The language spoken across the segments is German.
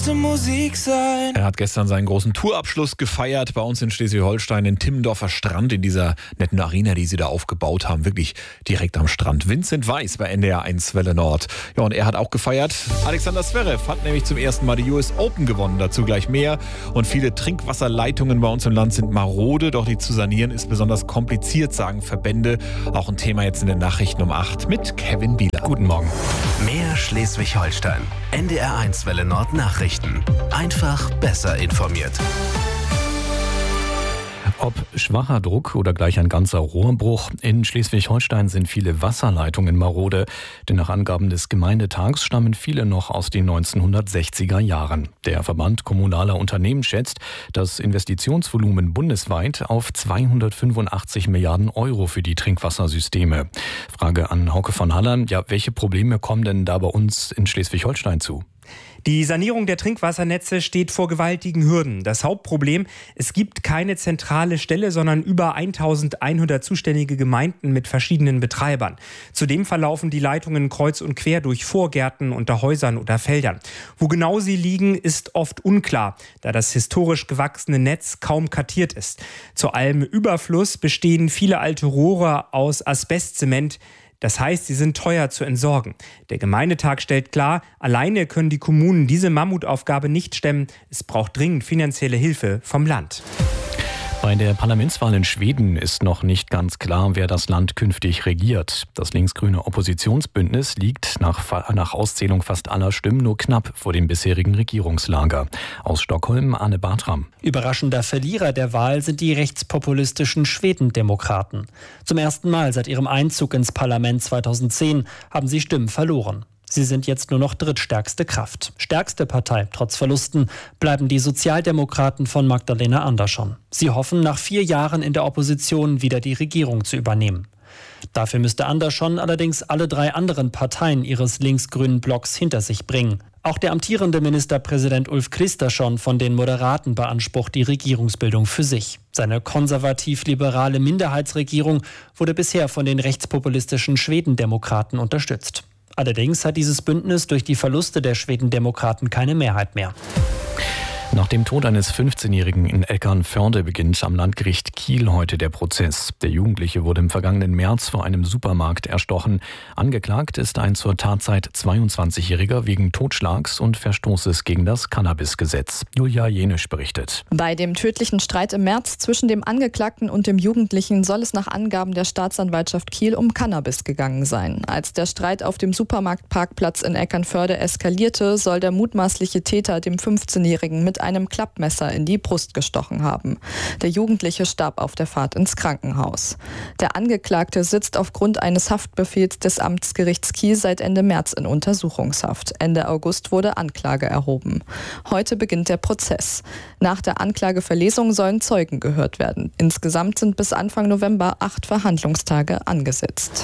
Musik sein. Er hat gestern seinen großen Tourabschluss gefeiert bei uns in Schleswig-Holstein, in Timmendorfer Strand, in dieser netten Arena, die sie da aufgebaut haben, wirklich direkt am Strand. Vincent Weiss bei NDR 1 Welle Nord. Ja, und er hat auch gefeiert. Alexander Zverev hat nämlich zum ersten Mal die US Open gewonnen, dazu gleich mehr. Und viele Trinkwasserleitungen bei uns im Land sind marode, doch die zu sanieren ist besonders kompliziert, sagen Verbände. Auch ein Thema jetzt in den Nachrichten um 8 mit Kevin Bieler. Guten Morgen. Mehr Schleswig-Holstein. NDR 1 Welle Nord Nachrichten. Einfach besser informiert. Ob schwacher Druck oder gleich ein ganzer Rohrbruch, in Schleswig-Holstein sind viele Wasserleitungen marode, denn nach Angaben des Gemeindetags stammen viele noch aus den 1960er Jahren. Der Verband kommunaler Unternehmen schätzt das Investitionsvolumen bundesweit auf 285 Milliarden Euro für die Trinkwassersysteme. Frage an Hauke von Hallern, welche Probleme kommen denn da bei uns in Schleswig-Holstein zu? Die Sanierung der Trinkwassernetze steht vor gewaltigen Hürden. Das Hauptproblem, es gibt keine zentrale Stelle, sondern über 1100 zuständige Gemeinden mit verschiedenen Betreibern. Zudem verlaufen die Leitungen kreuz und quer durch Vorgärten, unter Häusern oder Feldern. Wo genau sie liegen, ist oft unklar, da das historisch gewachsene Netz kaum kartiert ist. Zu allem Überfluss bestehen viele alte Rohre aus Asbestzement. Das heißt, sie sind teuer zu entsorgen. Der Gemeindetag stellt klar, alleine können die Kommunen diese Mammutaufgabe nicht stemmen. Es braucht dringend finanzielle Hilfe vom Land. Bei der Parlamentswahl in Schweden ist noch nicht ganz klar, wer das Land künftig regiert. Das linksgrüne Oppositionsbündnis liegt nach Auszählung fast aller Stimmen nur knapp vor dem bisherigen Regierungslager. Aus Stockholm Anne Bartram. Überraschender Verlierer der Wahl sind die rechtspopulistischen Schwedendemokraten. Zum ersten Mal seit ihrem Einzug ins Parlament 2010 haben sie Stimmen verloren. Sie sind jetzt nur noch drittstärkste Kraft. Stärkste Partei, trotz Verlusten, bleiben die Sozialdemokraten von Magdalena Andersson. Sie hoffen, nach 4 Jahren in der Opposition wieder die Regierung zu übernehmen. Dafür müsste Andersson allerdings alle 3 anderen Parteien ihres linksgrünen Blocks hinter sich bringen. Auch der amtierende Ministerpräsident Ulf Kristersson von den Moderaten beansprucht die Regierungsbildung für sich. Seine konservativ-liberale Minderheitsregierung wurde bisher von den rechtspopulistischen Schwedendemokraten unterstützt. Allerdings hat dieses Bündnis durch die Verluste der Schwedendemokraten keine Mehrheit mehr. Nach dem Tod eines 15-Jährigen in Eckernförde beginnt am Landgericht Kiel heute der Prozess. Der Jugendliche wurde im vergangenen März vor einem Supermarkt erstochen. Angeklagt ist ein zur Tatzeit 22-Jähriger wegen Totschlags und Verstoßes gegen das Cannabisgesetz. Julia Jenisch berichtet. Bei dem tödlichen Streit im März zwischen dem Angeklagten und dem Jugendlichen soll es nach Angaben der Staatsanwaltschaft Kiel um Cannabis gegangen sein. Als der Streit auf dem Supermarktparkplatz in Eckernförde eskalierte, soll der mutmaßliche Täter dem 15-Jährigen mit einem Klappmesser in die Brust gestochen haben. Der Jugendliche starb auf der Fahrt ins Krankenhaus. Der Angeklagte sitzt aufgrund eines Haftbefehls des Amtsgerichts Kiel seit Ende März in Untersuchungshaft. Ende August wurde Anklage erhoben. Heute beginnt der Prozess. Nach der Anklageverlesung sollen Zeugen gehört werden. Insgesamt sind bis Anfang November 8 Verhandlungstage angesetzt.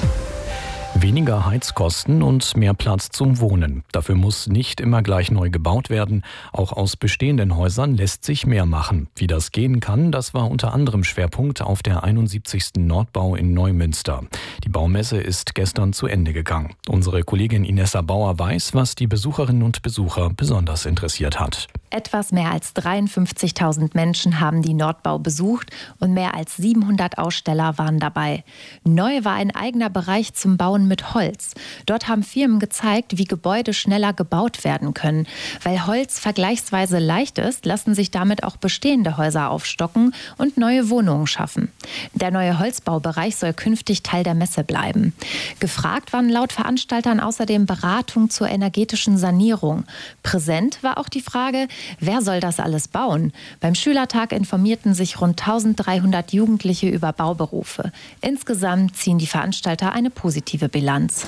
Weniger Heizkosten und mehr Platz zum Wohnen. Dafür muss nicht immer gleich neu gebaut werden. Auch aus bestehenden Häusern lässt sich mehr machen. Wie das gehen kann, das war unter anderem Schwerpunkt auf der 71. Nordbau in Neumünster. Die Baumesse ist gestern zu Ende gegangen. Unsere Kollegin Inessa Bauer weiß, was die Besucherinnen und Besucher besonders interessiert hat. Etwas mehr als 53.000 Menschen haben die Nordbau besucht und mehr als 700 Aussteller waren dabei. Neu war ein eigener Bereich zum Bauen mit Holz. Dort haben Firmen gezeigt, wie Gebäude schneller gebaut werden können. Weil Holz vergleichsweise leicht ist, lassen sich damit auch bestehende Häuser aufstocken und neue Wohnungen schaffen. Der neue Holzbaubereich soll künftig Teil der Messe bleiben. Gefragt waren laut Veranstaltern außerdem Beratung zur energetischen Sanierung. Präsent war auch die Frage, wer soll das alles bauen? Beim Schülertag informierten sich rund 1300 Jugendliche über Bauberufe. Insgesamt ziehen die Veranstalter eine positive Bilanz.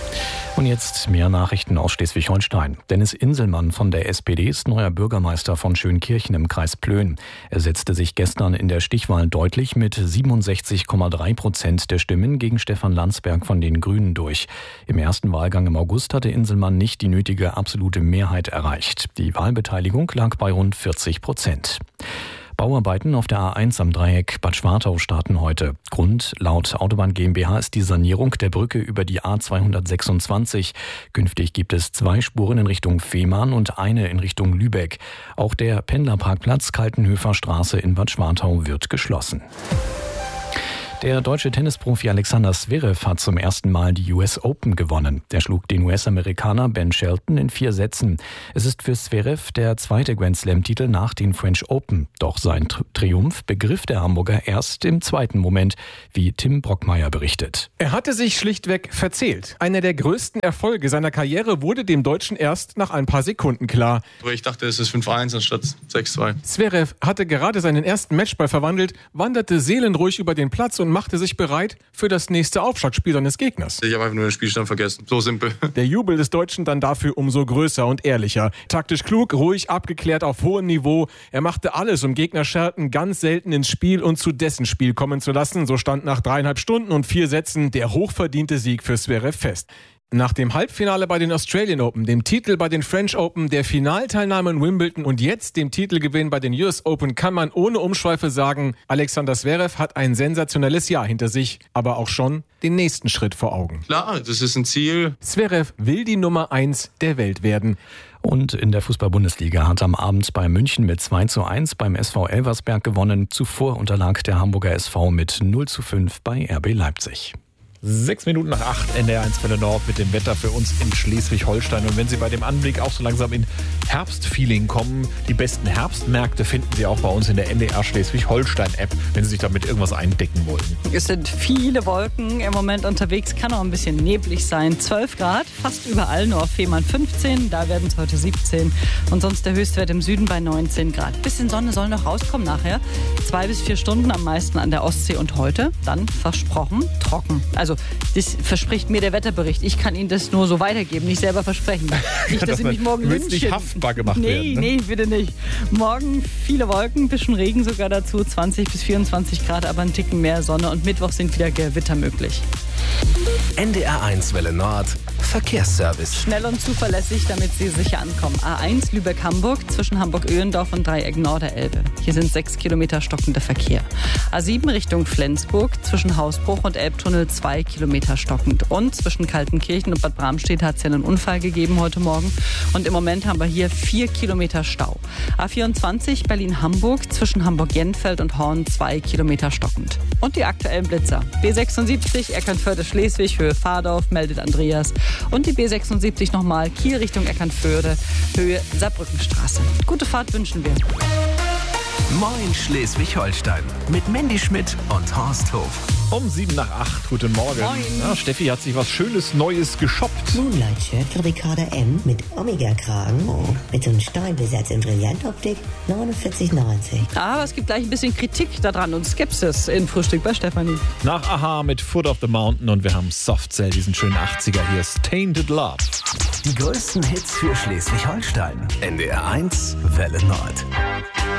Und jetzt mehr Nachrichten aus Schleswig-Holstein. Dennis Inselmann von der SPD ist neuer Bürgermeister von Schönkirchen im Kreis Plön. Er setzte sich gestern in der Stichwahl deutlich mit 67,3% der Stimmen gegen Stefan Landsberg von den Grünen durch. Im ersten Wahlgang im August hatte Inselmann nicht die nötige absolute Mehrheit erreicht. Die Wahlbeteiligung lag bei rund 40%. Bauarbeiten auf der A1 am Dreieck Bad Schwartau starten heute. Grund laut Autobahn GmbH ist die Sanierung der Brücke über die A226. Künftig gibt es 2 Spuren in Richtung Fehmarn und eine in Richtung Lübeck. Auch der Pendlerparkplatz Kaltenhöfer Straße in Bad Schwartau wird geschlossen. Der deutsche Tennisprofi Alexander Zverev hat zum ersten Mal die US Open gewonnen. Der schlug den US-Amerikaner Ben Shelton in 4 Sätzen. Es ist für Zverev der zweite Grand-Slam-Titel nach den French Open. Doch sein Triumph begriff der Hamburger erst im zweiten Moment, wie Tim Brockmeier berichtet. Er hatte sich schlichtweg verzählt. Einer der größten Erfolge seiner Karriere wurde dem Deutschen erst nach ein paar Sekunden klar. Ich dachte, es ist 5-1 anstatt 6-2. Zverev hatte gerade seinen ersten Matchball verwandelt, wanderte seelenruhig über den Platz und machte sich bereit für das nächste Aufschlagspiel seines Gegners. Ich habe einfach nur den Spielstand vergessen. So simpel. Der Jubel des Deutschen dann dafür umso größer und ehrlicher. Taktisch klug, ruhig, abgeklärt auf hohem Niveau. Er machte alles, um Gegner Shelton ganz selten ins Spiel und zu dessen Spiel kommen zu lassen. So stand nach 3,5 Stunden und 4 Sätzen der hochverdiente Sieg für Zverev fest. Nach dem Halbfinale bei den Australian Open, dem Titel bei den French Open, der Finalteilnahme in Wimbledon und jetzt dem Titelgewinn bei den US Open kann man ohne Umschweife sagen, Alexander Zverev hat ein sensationelles Jahr hinter sich, aber auch schon den nächsten Schritt vor Augen. Klar, das ist ein Ziel. Zverev will die Nummer 1 der Welt werden. Und in der Fußball-Bundesliga hat am Abend bei München mit 2:1 beim SV Elversberg gewonnen. Zuvor unterlag der Hamburger SV mit 0:5 bei RB Leipzig. 6 Minuten nach 8, NDR 1 Welle Nord mit dem Wetter für uns in Schleswig-Holstein. Und wenn Sie bei dem Anblick auch so langsam in Herbstfeeling kommen, die besten Herbstmärkte finden Sie auch bei uns in der NDR Schleswig-Holstein-App, wenn Sie sich damit irgendwas eindecken wollen. Es sind viele Wolken im Moment unterwegs, kann auch ein bisschen neblig sein. 12 Grad, fast überall, nur auf Fehmarn 15, da werden es heute 17. Und sonst der Höchstwert im Süden bei 19 Grad. Bisschen Sonne soll noch rauskommen nachher. 2 bis 4 Stunden am meisten an der Ostsee und heute dann versprochen trocken. Also das verspricht mir der Wetterbericht. Ich kann Ihnen das nur so weitergeben, nicht selber versprechen. Nicht, dass Sie mich morgen lynchen. Nicht haftbar gemacht werden. Nee, bitte nicht. Morgen viele Wolken, bisschen Regen sogar dazu, 20 bis 24 Grad, aber ein Ticken mehr Sonne und Mittwoch sind wieder Gewitter möglich. NDR 1 Welle Nord Verkehrsservice. Schnell und zuverlässig, damit Sie sicher ankommen. A1 Lübeck-Hamburg zwischen Hamburg-Öhendorf und Dreieck Norderelbe. Hier sind 6 Kilometer stockender Verkehr. A7 Richtung Flensburg zwischen Hausbruch und Elbtunnel 2 Kilometer stockend. Und zwischen Kaltenkirchen und Bad Bramstedt hat es ja einen Unfall gegeben heute Morgen. Und im Moment haben wir hier 4 Kilometer Stau. A24 Berlin-Hamburg zwischen Hamburg-Jenfeld und Horn 2 Kilometer stockend. Und die aktuellen Blitzer. B76 Eckernförde-Schleswig, Höhe Fahrdorf, meldet Andreas. Und die B76 nochmal Kiel Richtung Eckernförde, Höhe Saarbrückenstraße. Gute Fahrt wünschen wir. Moin Schleswig-Holstein mit Mandy Schmidt und Horst Hof. Um 7 nach 8, guten Morgen. Moin. Ja, Steffi hat sich was Schönes Neues geshoppt. Moonlight-Shirt von Ricarda M. mit Omega-Kragen. Mit so einem Steinbesatz in Brillantoptik. 49,90. Aber es gibt gleich ein bisschen Kritik daran und Skepsis in Frühstück bei Stefanie. Nach Aha mit Foot of the Mountain und wir haben Softcell, diesen schönen 80er hier, Tainted Love. Die größten Hits für Schleswig-Holstein. NDR 1 Welle Nord.